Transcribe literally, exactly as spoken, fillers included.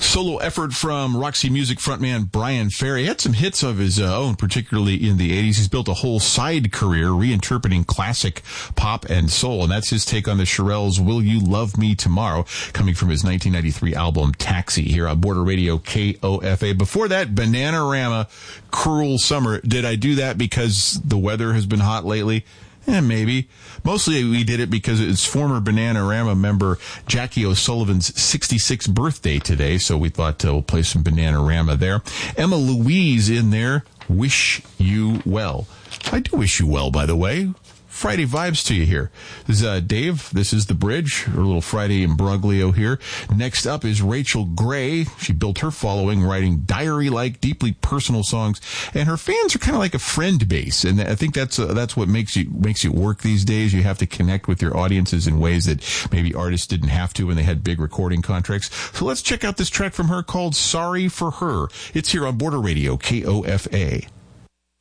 Solo effort from Roxy Music frontman Brian Ferry. He had some hits of his uh, own, particularly in the eighties. He's built a whole side career reinterpreting classic pop and soul, and that's his take on the Shirelles' Will You Love Me Tomorrow, coming from his nineteen ninety-three album Taxi, here on Border Radio K O F A. Before that, Bananarama, Cruel Summer. Did I do that because the weather has been hot lately? Eh, maybe. Mostly we did it because it's former Bananarama member Jackie O'Sullivan's sixty-sixth birthday today, so we thought uh, we'll play some Bananarama there. Emma Louise in there, Wish You Well. I do wish you well, by the way. Friday vibes to you here. This is uh, Dave. This is The Bridge, our little Friday imbroglio here. Next up is Rachel Gray. She built her following writing diary-like, deeply personal songs, and her fans are kind of like a friend base, and I think that's uh, that's what makes you makes it work these days. You have to connect with your audiences in ways that maybe artists didn't have to when they had big recording contracts. So let's check out this track from her called Sorry for Her. It's here on Border Radio, K O F A.